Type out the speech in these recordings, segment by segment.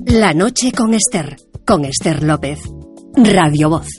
La noche con Esther López. Radio Voz.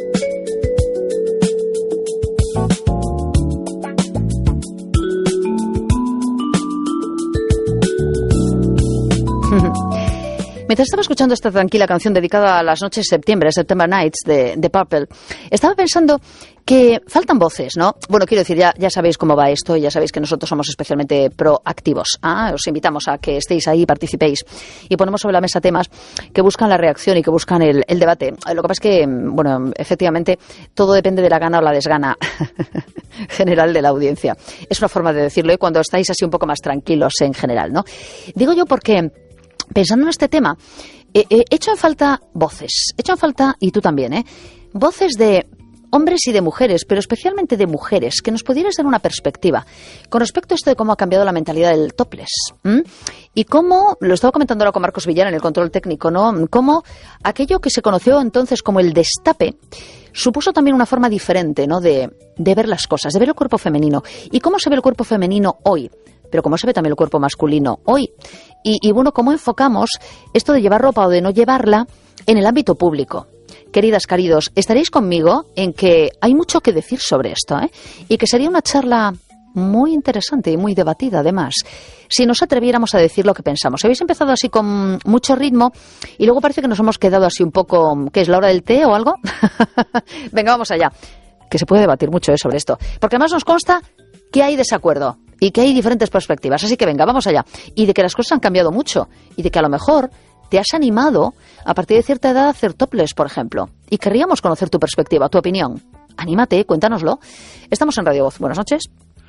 Mientras estaba escuchando esta tranquila canción dedicada a las noches de septiembre, September Nights de Purple, estaba pensando que faltan voces, ¿no? Bueno, quiero decir, ya sabéis cómo va esto y ya sabéis que nosotros somos especialmente proactivos. Os invitamos a que estéis ahí, participéis y ponemos sobre la mesa temas que buscan la reacción y que buscan el debate. Lo que pasa es que, bueno, efectivamente, todo depende de la gana o la desgana general de la audiencia. Es una forma de decirlo, y cuando estáis así un poco más tranquilos en general, ¿no? Digo yo porque, pensando en este tema, echo en falta voces, y tú también, voces de hombres y de mujeres, pero especialmente de mujeres, que nos pudieras dar una perspectiva con respecto a esto de cómo ha cambiado la mentalidad del topless. Y cómo, lo estaba comentando ahora con Marcos Villar en el control técnico, ¿no? Cómo aquello que se conoció entonces como el destape supuso también una forma diferente, ¿no? de ver las cosas, de ver el cuerpo femenino. Y cómo se ve el cuerpo femenino hoy, pero cómo se ve también el cuerpo masculino hoy. Y bueno, cómo enfocamos esto de llevar ropa o de no llevarla en el ámbito público. Queridas, queridos, estaréis conmigo en que hay mucho que decir sobre esto, y que sería una charla muy interesante y muy debatida, además, si nos atreviéramos a decir lo que pensamos. Habéis empezado así con mucho ritmo y luego parece que nos hemos quedado así un poco, ¿qué es, la hora del té o algo? Venga, vamos allá, que se puede debatir mucho sobre esto, porque además nos consta que hay desacuerdo y que hay diferentes perspectivas, así que venga, vamos allá. Y de que las cosas han cambiado mucho y de que a lo mejor te has animado a partir de cierta edad a hacer topless, por ejemplo. Y querríamos conocer tu perspectiva, tu opinión. Anímate, cuéntanoslo. Estamos en Radio Voz. Buenas noches.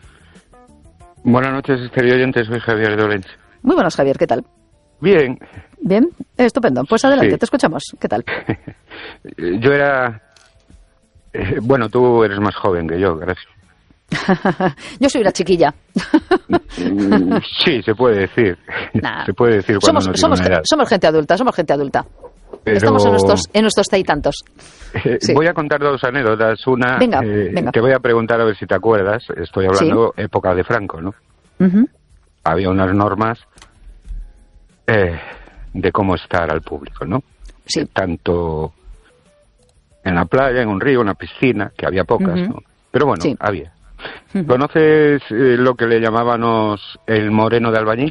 Buenas noches, exterior oyentes. Soy Javier de Orense. Muy buenas, Javier. ¿Qué tal? Bien. Bien, estupendo. Pues adelante, sí. Te escuchamos. ¿Qué tal? Yo era... bueno, tú eres más joven que yo, gracias. Yo soy una chiquilla. Sí, se puede decir. Nah. Se puede decir cuando no tiene una edad. Somos gente adulta. Pero... Estamos en nuestros tantos. Sí. Voy a contar dos anécdotas. Una, venga. Te voy a preguntar a ver si te acuerdas. Estoy hablando época de Franco, ¿no? Uh-huh. Había unas normas de cómo estar al público, ¿no? Sí. Tanto en la playa, en un río, en una piscina, que había pocas, ¿no? Pero bueno, sí. Había. ¿Conoces lo que le llamábamos el moreno de albañil?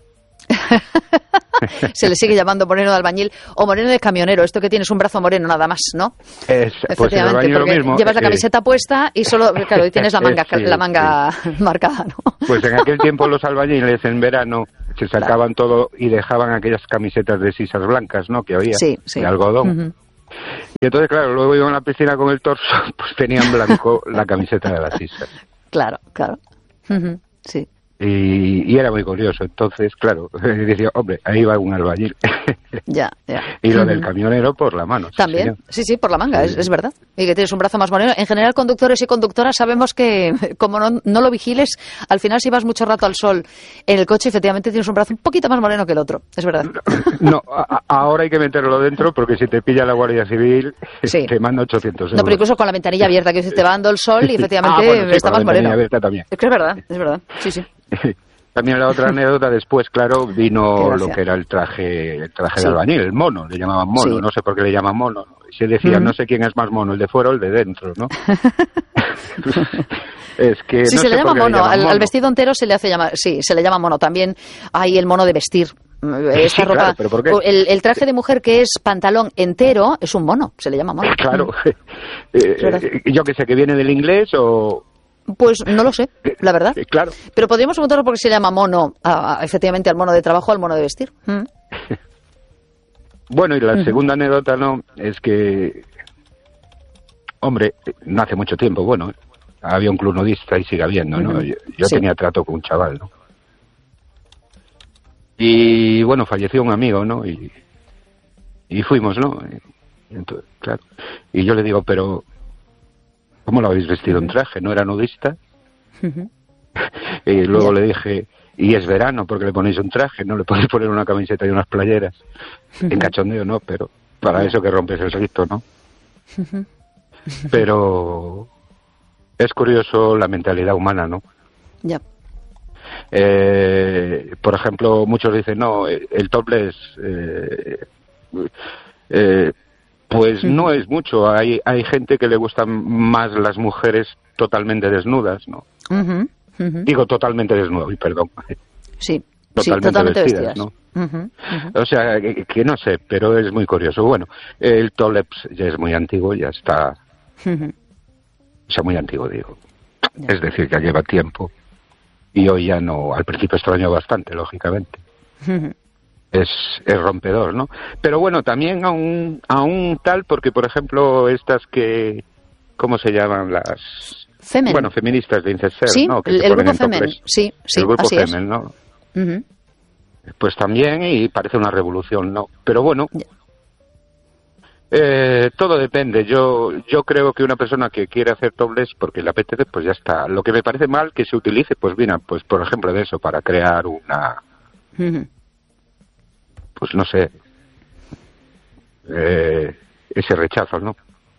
Se le sigue llamando moreno de albañil o moreno de camionero, esto que tienes un brazo moreno nada más, ¿no? Pues el albañil lo mismo. Llevas la camiseta puesta y solo, claro, y tienes la manga marcada, ¿no? Pues en aquel tiempo los albañiles en verano se sacaban todo y dejaban aquellas camisetas de sisas blancas, ¿no? Que había, de algodón. Uh-huh. Y entonces, claro, luego iban a la piscina con el torso, pues tenían blanco la camiseta de las sisas. Claro. Uh-huh. Sí. Y era muy curioso. Entonces, claro, decía, hombre, ahí va un albañil. Ya. Y lo del camionero por la mano. También, sí, por la manga, es verdad. Y que tienes un brazo más moreno. En general, conductores y conductoras sabemos que, como no lo vigiles, al final si vas mucho rato al sol en el coche, efectivamente tienes un brazo un poquito más moreno que el otro. Es verdad. No, ahora hay que meterlo dentro porque si te pilla la Guardia Civil, te manda 800 euros. No, pero incluso con la ventanilla abierta, que te va dando el sol y efectivamente está más moreno. También. Es que es verdad. Sí. También la otra anécdota, después, claro, vino lo que era el traje de albañil, el mono, le llamaban mono, no sé por qué le llaman mono. Se decía, no sé quién es más mono, el de fuera o el de dentro, ¿no? Es que sí, no se le llama mono, mono. Al vestido entero se le hace llamar, se le llama mono. También hay el mono de vestir. Esta ropa, claro, ¿pero por qué? El traje de mujer que es pantalón entero es un mono, se le llama mono. Claro, yo que sé, que viene del inglés o... Pues no lo sé, la verdad. Claro. Pero podríamos preguntarlo porque se llama mono, efectivamente, al mono de trabajo, al mono de vestir. Bueno, y la segunda anécdota, ¿no? Es que, hombre, no hace mucho tiempo, bueno, había un club nudista y sigue habiendo, ¿no? Yo tenía trato con un chaval, ¿no? Y, bueno, falleció un amigo, ¿no? Y fuimos, ¿no? Y entonces, claro. Y yo le digo, pero... ¿cómo lo habéis vestido en traje? ¿No era nudista? Y luego le dije, y es verano, porque le ponéis un traje, no le podéis poner una camiseta y unas playeras. En cachondeo, ¿no? Pero para eso que rompes el rito, ¿no? Pero es curioso la mentalidad humana, ¿no? Ya. Por ejemplo, muchos dicen, no, el topless, pues no es mucho. Hay gente que le gustan más las mujeres totalmente desnudas, ¿no? Digo totalmente desnudas, perdón. Sí. Totalmente vestidas, ¿no? O sea, que no sé, pero es muy curioso. Bueno, el topless ya es muy antiguo, ya está... O sea, muy antiguo, digo. Es decir, ya lleva tiempo. Y hoy ya no... Al principio extrañó bastante, lógicamente. Es rompedor, ¿no? Pero bueno, también a un tal, porque por ejemplo, estas que... ¿Cómo se llaman las...? Femen. Bueno, feministas de Incesser, sí, ¿no? Que el grupo Femen, sí, el grupo así Femen, ¿no? Pues también, y parece una revolución, ¿no? Pero bueno, todo depende. Yo creo que una persona que quiere hacer topless porque le apetece, pues ya está. Lo que me parece mal que se utilice, pues mira, pues por ejemplo de eso, para crear una... Pues no sé, ese rechazo, ¿no?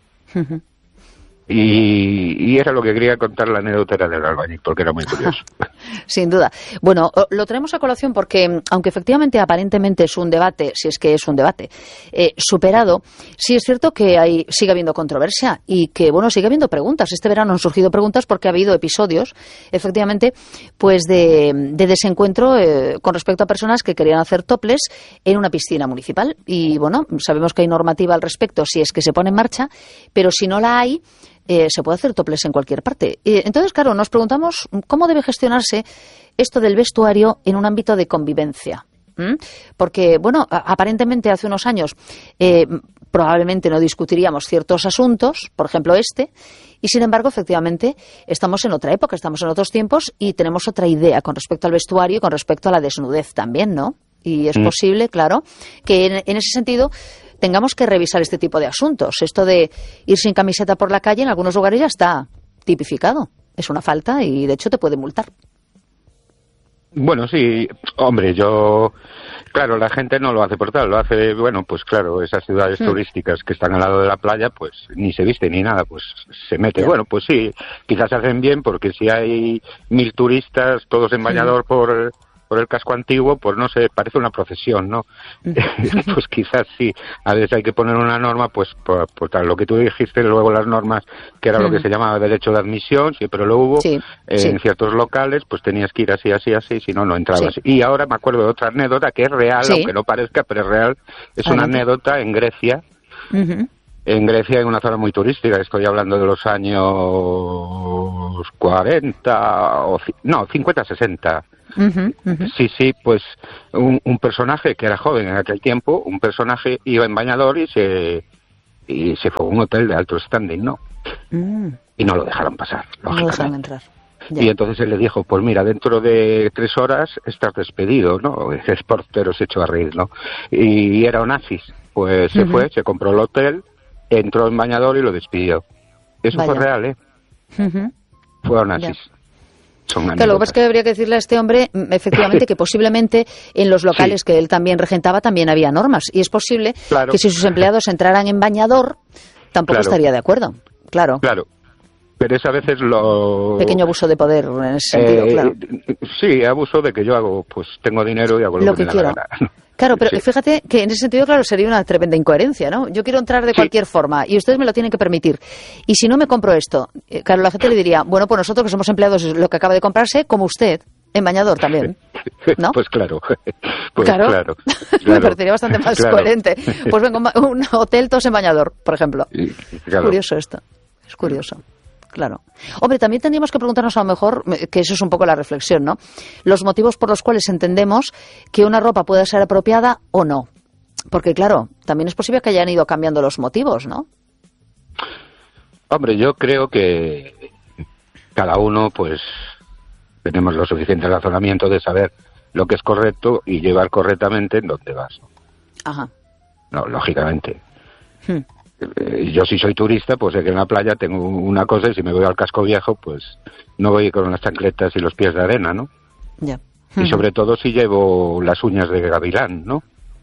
Y era lo que quería contar, la anécdota del albañil, porque era muy curioso. Sin duda. Bueno, lo traemos a colación porque, aunque efectivamente aparentemente es un debate, si es que es un debate, superado, sí es cierto que sigue habiendo controversia y que, bueno, sigue habiendo preguntas. Este verano han surgido preguntas porque ha habido episodios, efectivamente, pues de desencuentro con respecto a personas que querían hacer topless en una piscina municipal. Y, bueno, sabemos que hay normativa al respecto si es que se pone en marcha, pero si no la hay... se puede hacer topless en cualquier parte. Entonces, claro, nos preguntamos cómo debe gestionarse esto del vestuario en un ámbito de convivencia. Porque, bueno, aparentemente hace unos años probablemente no discutiríamos ciertos asuntos, por ejemplo y sin embargo, efectivamente, estamos en otra época, estamos en otros tiempos y tenemos otra idea con respecto al vestuario y con respecto a la desnudez también, ¿no? Y es posible, claro, que en ese sentido tengamos que revisar este tipo de asuntos. Esto de ir sin camiseta por la calle en algunos lugares ya está tipificado. Es una falta y, de hecho, te puede multar. Bueno, sí, hombre, claro, la gente no lo hace por tal, lo hace, bueno, pues claro, esas ciudades turísticas que están al lado de la playa, pues ni se viste ni nada, pues se mete. Yeah. Bueno, pues sí, quizás hacen bien, porque si hay 1000 turistas, todos en bañador por el casco antiguo, pues no sé, parece una procesión, ¿no? Pues quizás sí, a veces hay que poner una norma, pues tal, lo que tú dijiste, luego las normas, que era lo que se llamaba derecho de admisión, siempre lo hubo, en ciertos locales, pues tenías que ir así, si no, no entrabas. Y ahora me acuerdo de otra anécdota que es real, aunque no parezca, pero es real, es una anécdota en Grecia, en Grecia, en una zona muy turística, estoy hablando de los años 40, 50, 60. Sí, pues un personaje que era joven en aquel tiempo, un personaje iba en bañador y se fue a un hotel de alto standing, ¿no? Y no lo dejaron pasar, no lo dejaron entrar. Ya. Y entonces él le dijo, pues mira, dentro de 3 horas estás despedido, ¿no? El portero se echó a reír, ¿no? Y era Onassis, pues se fue, se compró el hotel, entró en bañador y lo despidió. Eso fue real, ¿eh? Fue Onassis. Claro, lo que pasa es que habría que decirle a este hombre, efectivamente, que posiblemente en los locales que él también regentaba también había normas. Y es posible que si sus empleados entraran en bañador, tampoco estaría de acuerdo. Claro. Pero es a veces pequeño abuso de poder en ese sentido, claro. Sí, abuso de que yo tengo dinero y hago lo que me da la gana. Claro, pero fíjate que en ese sentido, claro, sería una tremenda incoherencia, ¿no? Yo quiero entrar de cualquier forma y ustedes me lo tienen que permitir. Y si no me compro esto, claro, la gente le diría, bueno, pues nosotros que somos empleados lo que acaba de comprarse, como usted, en bañador también, ¿no? Pues claro. Claro. Me parecería bastante más coherente. Pues venga, un hotel todos en bañador, por ejemplo. Es curioso esto, es curioso. Claro. Hombre, también tendríamos que preguntarnos a lo mejor, que eso es un poco la reflexión, ¿no? Los motivos por los cuales entendemos que una ropa pueda ser apropiada o no. Porque, claro, también es posible que hayan ido cambiando los motivos, ¿no? Hombre, yo creo que cada uno, pues, tenemos lo suficiente razonamiento de saber lo que es correcto y llevar correctamente en donde vas. Ajá. No, lógicamente. Yo si soy turista, pues sé que en la playa tengo una cosa y si me voy al casco viejo, pues no voy con las chancletas y los pies de arena, ¿no? Ya. Y sobre todo si llevo las uñas de gavilán, ¿no?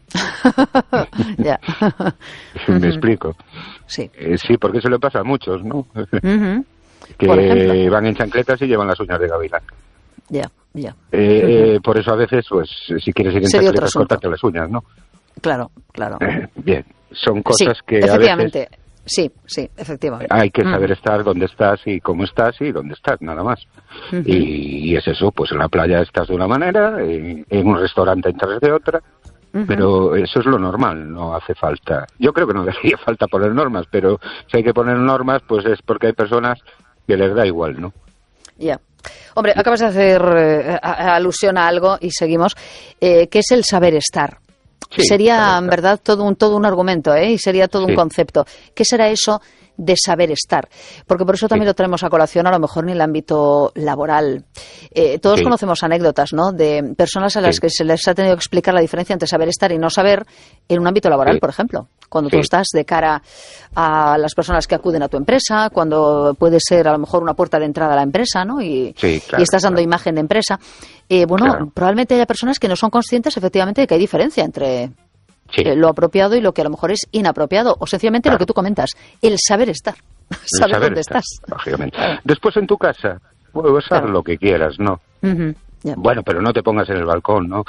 Ya. ¿Me explico? Sí. Sí, porque eso le pasa a muchos, ¿no? Que van en chancletas y llevan las uñas de gavilán. Ya, ya. Por eso a veces, pues, si quieres ir en taxi, pues cortarte las uñas, ¿no? Claro, claro. Bien, son cosas sí, que efectivamente. a veces... Sí, efectivamente. Hay que saber estar donde estás y cómo estás y dónde estás, nada más. Y es eso, pues en la playa estás de una manera, en un restaurante entras de otra, pero eso es lo normal, no hace falta. Yo creo que no haría falta poner normas, pero si hay que poner normas, pues es porque hay personas que les da igual, ¿no? Ya. Hombre, acabas de hacer alusión a algo y seguimos, que es el saber estar. Sí, sería, en verdad, todo un argumento, y sería todo un concepto. ¿Qué será eso de saber estar? Porque por eso también lo traemos a colación, a lo mejor en el ámbito laboral. Todos conocemos anécdotas, ¿no?, de personas a las que se les ha tenido que explicar la diferencia entre saber estar y no saber en un ámbito laboral, por ejemplo. Cuando tú estás de cara a las personas que acuden a tu empresa, cuando puede ser a lo mejor una puerta de entrada a la empresa, ¿no?, y estás dando imagen de empresa. Probablemente haya personas que no son conscientes efectivamente de que hay diferencia entre lo apropiado y lo que a lo mejor es inapropiado, o sencillamente lo que tú comentas, el saber estar, saber dónde estás. Lógicamente. Después en tu casa, puedes hacer lo que quieras, ¿no? Bueno, pero no te pongas en el balcón, ¿no?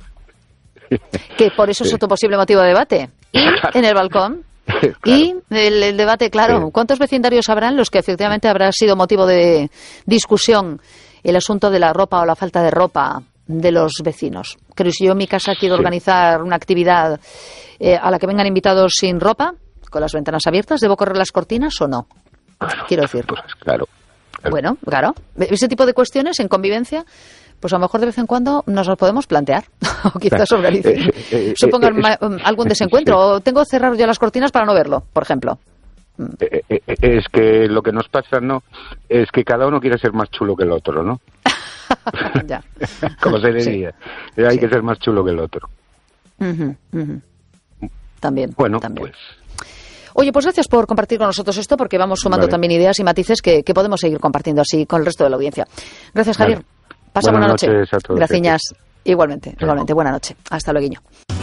Que por eso es otro posible motivo de debate. Y en el balcón. Y el debate, ¿cuántos vecindarios habrán los que efectivamente habrá sido motivo de discusión el asunto de la ropa o la falta de ropa de los vecinos? Creo que si yo en mi casa quiero organizar una actividad a la que vengan invitados sin ropa, con las ventanas abiertas, ¿debo correr las cortinas o no? Quiero decir. Pues claro. Bueno, claro. Ese tipo de cuestiones en convivencia, pues a lo mejor de vez en cuando nos los podemos plantear. O quizás supongan algún desencuentro. O tengo que cerrar ya las cortinas para no verlo, por ejemplo. Es que lo que nos pasa, ¿no?, es que cada uno quiere ser más chulo que el otro, ¿no? Ya. Como se diría. Hay que ser más chulo que el otro. También. Bueno, también. Oye, pues gracias por compartir con nosotros esto, porque vamos sumando también ideas y matices que podemos seguir compartiendo así con el resto de la audiencia. Gracias, Javier. Pasa buena noche. Buenas noches a todos. Gracias. Igualmente. Buena noche. Hasta luego.